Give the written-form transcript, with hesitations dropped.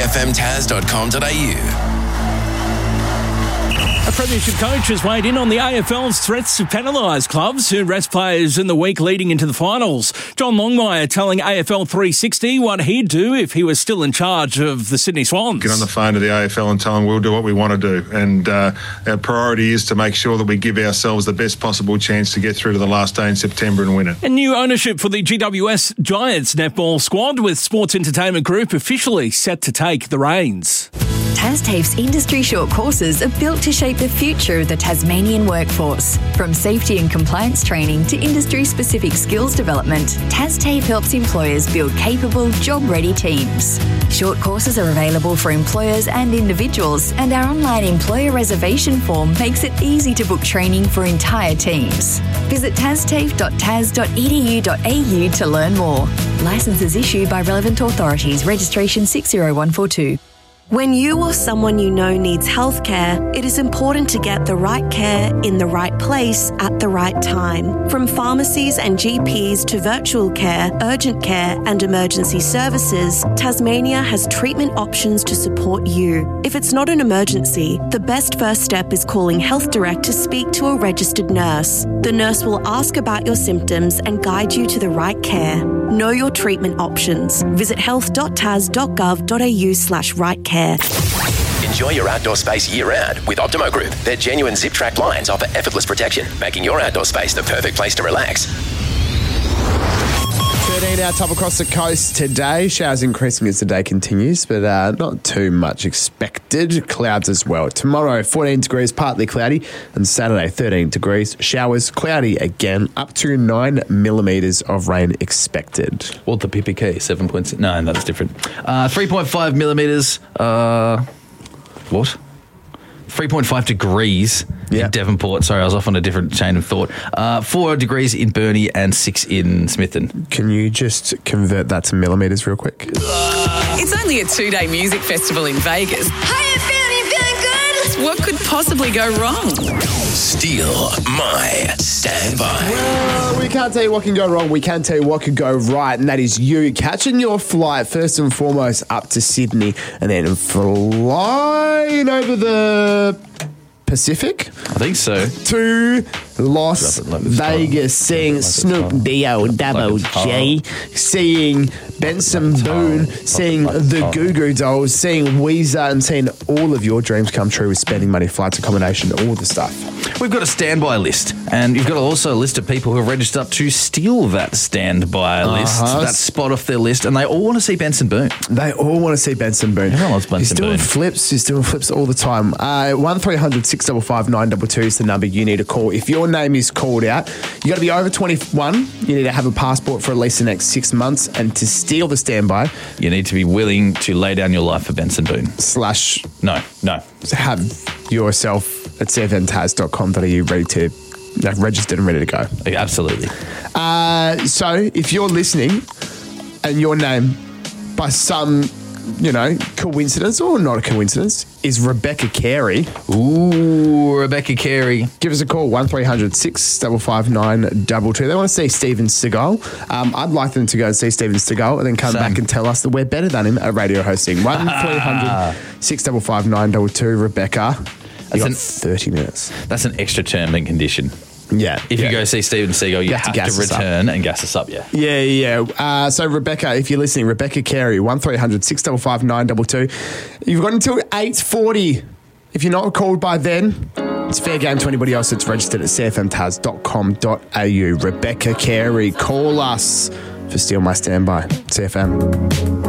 cfmtaz.com.au. A premiership coach has weighed in on the AFL's threats to penalise clubs who rest players in the week leading into the finals. John Longmire telling AFL 360 what he'd do if he was still in charge of the Sydney Swans. Get on the phone to the AFL and tell them we'll do what we want to do. And our priority is to make sure that we give ourselves the best possible chance to get through to the last day in September and win it. And new ownership for the GWS Giants netball squad, with Sports Entertainment Group officially set to take the reins. TasTAFE's industry short courses are built to shape the future of the Tasmanian workforce. From safety and compliance training to industry-specific skills development, TasTAFE helps employers build capable, job-ready teams. Short courses are available for employers and individuals, and our online employer reservation form makes it easy to book training for entire teams. Visit tastafe.tas.edu.au to learn more. Licenses issued by relevant authorities. Registration 60142. When you or someone you know needs healthcare, it is important to get the right care in the right place at the right time. From pharmacies and GPs to virtual care, urgent care and emergency services, Tasmania has treatment options to support you. If it's not an emergency, the best first step is calling Health Direct to speak to a registered nurse. The nurse will ask about your symptoms and guide you to the right care. Know your treatment options. Visit health.tas.gov.au/rightcare. Enjoy your outdoor space year-round with Optimo Group. Their genuine zip-track blinds offer effortless protection, making your outdoor space the perfect place to relax. 13 out top across the coast today. Showers increasing as the day continues, but not too much expected. Clouds as well. Tomorrow, 14 degrees, partly cloudy, and Saturday, 13 degrees. Showers, cloudy again, up to 9 millimetres of rain expected. What the PPK? 7.6? No, that's different. 3.5 millimetres. What? 3.5 degrees in Devonport. Sorry, I was off on a different chain of thought. 4 degrees in Burnie and 6 in Smithton. Can you just convert that to millimetres real quick? It's only a 2-day music festival in Vegas. How you feeling? You feeling good? What could possibly go wrong? Steal my standby. Well, we can't tell you what can go wrong. We can tell you what could go right, and that is you catching your flight first and foremost up to Sydney and then flying over the Pacific. I think so. To Las Vegas, seeing Snoop Dio, Double G, seeing Benson Boone, seeing the Goo Goo Dolls, seeing Weezer, and seeing all of your dreams come true with spending money, flights, accommodation, all the stuff. We've got a standby list, and you've got also a list of people who have registered up to steal that standby list, that spot off their list, and they all want to see Benson Boone. They all want to see Benson Boone. Everyone loves Benson Boone. He's doing flips all the time. 1300 655 922 is the number you need to call. If your name is called out, you got to be over 21. You need to have a passport for at least the next 6 months, and to steal the standby, you need to be willing to lay down your life for Benson Boone. No. Have yourself at cfmtaz.com.au ready to registered and ready to go. Absolutely. So if you're listening and your name, by some, coincidence or not a coincidence, is Rebecca Carey. Ooh, Rebecca Carey. Give us a call, 1300 655 922. They want to see Steven Seagal. I'd like them to go and see Steven Seagal and then come back and tell us that we're better than him at radio hosting. 1300 655 922. Rebecca, you got 30 minutes. That's an extra term and condition. Yeah. If you go see Steven Seagal, you have to return and gas us up, Yeah. So, Rebecca, if you're listening, Rebecca Carey, 1300 655 922. You've got until 8:40. If you're not called by then, it's fair game to anybody else that's registered at cfmtaz.com.au. Rebecca Carey, call us for Steal My Standby. CFM.